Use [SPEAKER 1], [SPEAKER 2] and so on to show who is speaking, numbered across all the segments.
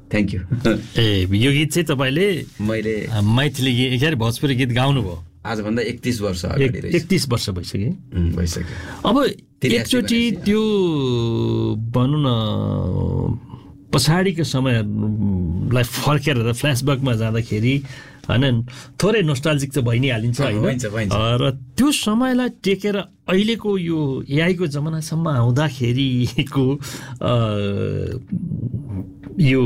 [SPEAKER 1] Thank you.
[SPEAKER 2] यो गीत चाहिँ तपाईँले
[SPEAKER 1] मैले
[SPEAKER 2] मैथिली गीत के अरे भोजपुरी गीत गाउनुभयो
[SPEAKER 1] आजभन्दा 31 वर्ष अगाडि
[SPEAKER 2] 31 वर्ष भइसक्यो। अब
[SPEAKER 1] 83
[SPEAKER 2] एकचोटि त्यो भनौँ न पछाडिको समयलाई फर्केर फ्ल्यासब्याकमा जाँदाखेरि होइन थोरै नोस्टाल्जिक त भइ नै हालिन्छ होइन, र त्यो समयलाई टेकेर अहिलेको यो एआईको जमानासम्म आउँदाखेरिको यो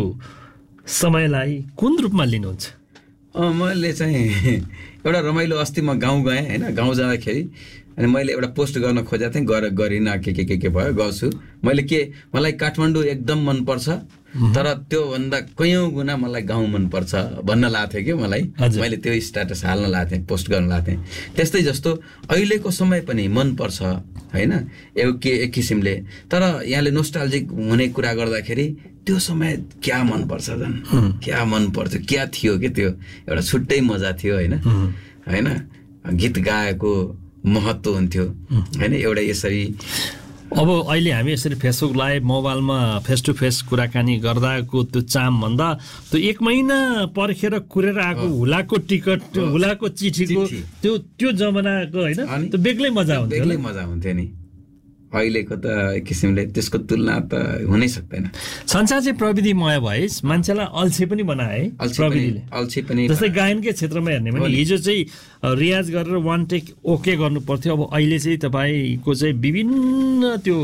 [SPEAKER 2] समयलाई कुन रूपमा लिनुहुन्छ?
[SPEAKER 1] मैले चाहिँ एउटा रमाइलो अस्ति म गाउँ गएँ होइन, गाउँ जाँदाखेरि अनि मैले एउटा पोस्ट गर्न खोजेको थिएँ, गरिनँ, के भयो, गर्छु। मलाई काठमाडौँ एकदम मनपर्छ, तर त्योभन्दा कयौँ गुणा मलाई गाउँ मनपर्छ भन्न लाग्थ्यो कि मलाई। मैले त्यो स्ट्याटस हाल्न लाग्थेँ, पोस्ट गर्न लाग्थेँ। त्यस्तै जस्तो अहिलेको समय पनि मनपर्छ होइन एक किसिमले, तर यहाँले नोस्टाल्जिक हुने कुरा गर्दाखेरि त्यो समय क्या मनपर्छ झन्, क्या मनपर्थ्यो, क्या थियो कि त्यो एउटा छुट्टै मजा थियो होइन। गीत गाएको महत्त्व हुन्थ्यो होइन एउटा यसरी।
[SPEAKER 2] अब अहिले हामी यसरी फेसबुक लाइभ मोबाइलमा फेस टु फेस कुराकानी गर्दाको त्यो चाम भन्दा त्यो 1 महिना पर्खेर कुरेर आएको हुलाको टिकट, हुलाको चिठीको त्यो जमानाको होइन त्यो बेग्लै मजा
[SPEAKER 1] हुन्थ्यो नि। अहिलेको त एक किसिमले त्यसको तुलना त हुनै सक्दैन।
[SPEAKER 2] संसार चाहिँ प्रविधिमय भए मान्छेलाई अल्छी पनि बनाए प्रविधिले,
[SPEAKER 1] अल्छी पनि।
[SPEAKER 2] जस्तै गायनकै क्षेत्रमा हेर्ने भने हिजो चाहिँ रियाज गरेर 1 टेक ओके गर्नु पर्थ्यो, अब अहिले चाहिँ तपाईँको चाहिँ विभिन्न त्यो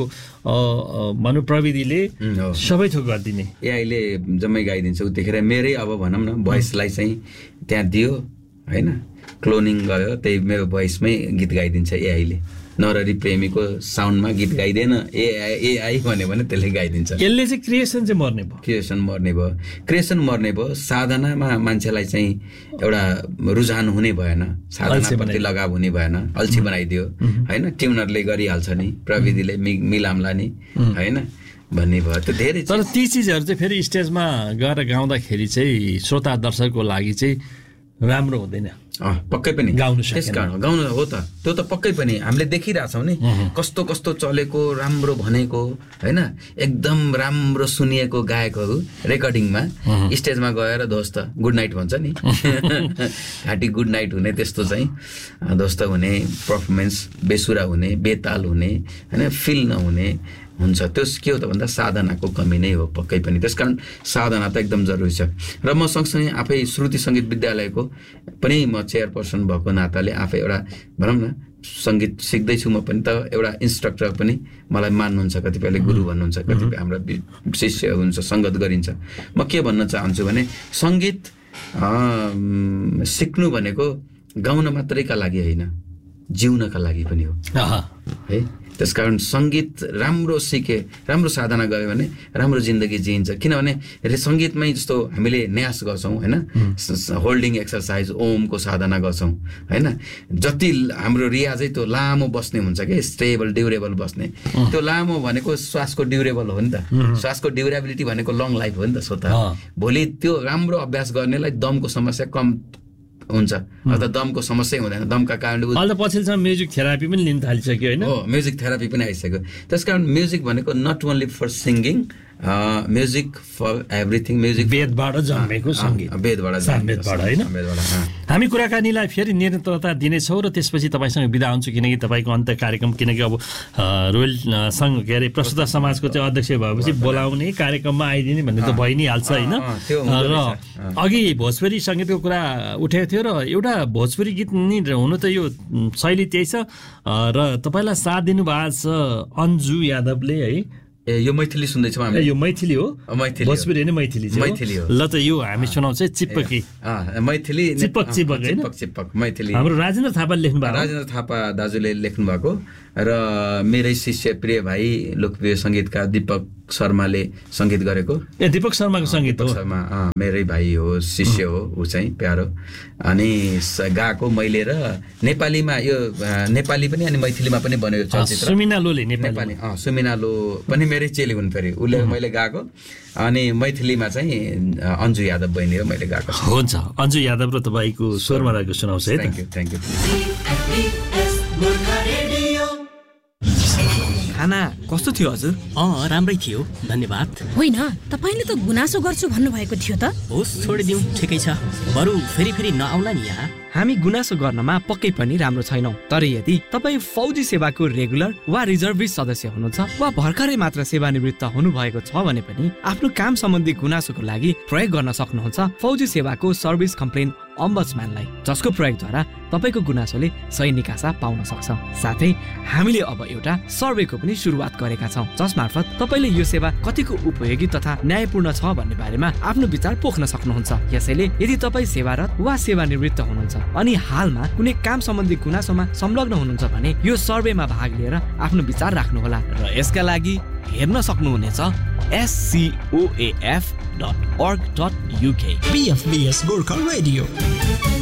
[SPEAKER 2] भनौँ प्रविधिले सबै थोक गरिदिने,
[SPEAKER 1] एआईले जम्मै गाइदिन्छ। उतिखेर मेरै अब भनौँ न भोइसलाई चाहिँ त्यहाँ दियो होइन, क्लोनिङ गयो, त्यही मेरो भोइसमै गीत गाइदिन्छ एआईले। नरहरी प्रेमीको साउन्डमा गीत गाइदिएन, एआई भन्यो भने त्यसले गाइदिन्छ।
[SPEAKER 2] यसले चाहिँ क्रिएसन
[SPEAKER 1] मर्ने भयो। साधनामा मान्छेलाई चाहिँ एउटा रुझान हुने भएन, साधनाप्रति लगाव हुने भएन, अल्छी बनाइदियो होइन। ट्युनरले गरिहाल्छ नि, प्रविधिले मिलामला नि होइन भन्ने भयो। त्यो धेरै,
[SPEAKER 2] तर ती चिजहरू चाहिँ फेरि स्टेजमा गएर गाउँदाखेरि चाहिँ श्रोता दर्शकको लागि चाहिँ राम्रो हुँदैन।
[SPEAKER 1] पक्कै पनि
[SPEAKER 2] गाउनु
[SPEAKER 1] हो त, त्यो त पक्कै पनि हामीले देखिरहेछौँ नि, कस्तो कस्तो चलेको राम्रो भनेको होइन, एकदम राम्रो सुनिएको गायकहरू रेकर्डिङमा स्टेजमा गएर दोस्त गुड नाइट भन्छ नि घाँटी गुड नाइट हुने, त्यस्तो चाहिँ दोस्त हुने, पर्फर्मेन्स बेसुरा हुने, बेताल हुने होइन, फिल नहुने हुन्छ। त्यो के हो त भन्दा साधनाको कमी नै हो पक्कै पनि। त्यसकारण साधना त एकदम जरुरी छ। र म सँगसँगै आफै श्रुति सङ्गीत विद्यालयको पनि म चेयरपर्सन भएको नाताले आफै एउटा भनौँ न सङ्गीत सिक्दैछु म पनि, त एउटा इन्स्ट्रक्टर पनि मलाई मान्नुहुन्छ, कतिपयले गुरु भन्नुहुन्छ, कतिपय हाम्रा शिष्य हुन्छ, सङ्गत गरिन्छ। म के भन्न चाहन्छु भने सङ्गीत सिक्नु भनेको गाउन मात्रैका लागि होइन, जिउनका लागि पनि हो है। त्यसकारण सङ्गीत राम्रो सिके, राम्रो साधना गयो भने राम्रो जिन्दगी जिइन्छ। किनभने सङ्गीतमै जस्तो हामीले न्यास गर्छौँ होइन, होल्डिङ एक्सर्साइज, ओमको साधना गर्छौँ होइन, जति हाम्रो रियाजै त्यो लामो बस्ने हुन्छ कि स्टेबल ड्युरेबल बस्ने, त्यो लामो भनेको श्वासको ड्युरेबल हो नि त, श्वासको ड्युरेबिलिटी भनेको लङ लाइफ हो नि त। स्वतः भोलि त्यो राम्रो अभ्यास गर्नेलाई दमको समस्या कम हुन्छ, अथवा दमको समस्या हुँदैन। दमका कारणले
[SPEAKER 2] अहिले पछिल्लोसम्म म्युजिक थेरापी पनि लिन थालिसक्यो होइन।
[SPEAKER 1] हो, म्युजिक थेरापी पनि आइसक्यो। त्यसकारण म्युजिक भनेको not only for singing, music for everything. Music
[SPEAKER 2] वेदबाट जन्मेको सङ्गीत,
[SPEAKER 1] वेदबाट
[SPEAKER 2] होइन। हामी कुराकानीलाई फेरि निरन्तरता दिनेछौँ र त्यसपछि तपाईँसँग बिदा हुन्छु, किनकि तपाईँको अन्त्य कार्यक्रम, किनकि अब रोयल सङ्घ के अरे प्रस्तुता समाजको चाहिँ अध्यक्ष भएपछि बोलाउने कार्यक्रममा आइदिने भन्ने त भइ नै हाल्छ होइन। र अघि भोजपुरी सङ्गीतको कुरा उठेको थियो र एउटा भोजपुरी गीत नि हुनु त यो शैली त्यही छ, र तपाईँलाई साथ दिनुभएको छ अन्जु यादवले है।
[SPEAKER 1] यो मैथिली सुन्दैछौँ हामी।
[SPEAKER 2] यो मैथिली हो, भोजपुरी होइन मैथिली
[SPEAKER 1] हो।
[SPEAKER 2] ल त यो हामी सुनाउँछ चिपकी
[SPEAKER 1] मैथिली,
[SPEAKER 2] चिपक
[SPEAKER 1] मैथिली।
[SPEAKER 2] हाम्रो राजेन्द्र थापाले लेख्नु भएको,
[SPEAKER 1] राजेन्द्र थापा दाजुले लेख्नु भएको, र मेरै शिष्य प्रिय भाइ लोकप्रिय सङ्गीतकार दीपक शर्माले सङ्गीत गरेको।
[SPEAKER 2] दीपक शर्माको सङ्गीत हो,
[SPEAKER 1] शर्मा मेरै भाइ हो, शिष्य हो ऊ चाहिँ प्यारो। अनि गाएको मैले, र नेपालीमा यो नेपाली पनि अनि मैथिलीमा पनि बन्यो चलचित्र।
[SPEAKER 2] सुमिना लोले नेपाली,
[SPEAKER 1] सुमिना लो पनि मेरै चेली हुन् फेरि, उसले मैले गाएको। अनि मैथिलीमा चाहिँ अन्जु यादव बहिनी हो मैले गाएको।
[SPEAKER 2] हुन्छ, अन्जु यादव र तपाईँको स्वरमा रहेको सुनाउँछ है त।
[SPEAKER 1] Thank you.
[SPEAKER 3] खाना कस्तो थियो हजुर?
[SPEAKER 4] राम्रै थियो, धन्यवाद।
[SPEAKER 5] होइन, तपाईले त गुनासो गर्छु भन्नुभएको थियो त।
[SPEAKER 4] होस्, छोडिदिउँ, ठिकै छ। बरु फेरि नआउला नि यहाँ।
[SPEAKER 3] हामी गुनासो गर्नमा पक्कै पनि राम्रो छैनौँ, तर यदि तपाईँ फौजी सेवाको रेगुलर वा रिजर्भिस्ट सदस्य हुनुहुन्छ वा भर्खरै मात्र सेवानिवृत्त हुनुभएको छ भने पनि आफ्नो काम सम्बन्धी गुनासोको लागि प्रयोग गर्न सक्नुहुन्छ फौजी सेवाको सर्भिस कम्प्लेन अम्बड्सम्यानलाई, जसको प्रयोगद्वारा तपाईँको गुनासोले सही निकासा पाउन सक्छ। साथै हामीले अब एउटा सर्वेको पनि सुरुवात गरेका छौँ, जसमार्फत तपाईँले यो सेवा कतिको उपयोगी तथा न्यायपूर्ण छ भन्ने बारेमा आफ्नो विचार पोख्न सक्नुहुन्छ। यसैले यदि तपाईँ सेवारत वा सेवानिवृत्त हुनुहुन्छ अनि हालमा कुनै काम सम्बन्धी गुनासोमा संलग्न हुनुहुन्छ भने यो सर्वेमा भाग लिएर आफ्नो विचार राख्नुहोला र यसका लागि हेर्न सक्नुहुनेछ scoaf.org.uk।
[SPEAKER 6] PFBS Gorkha Radio.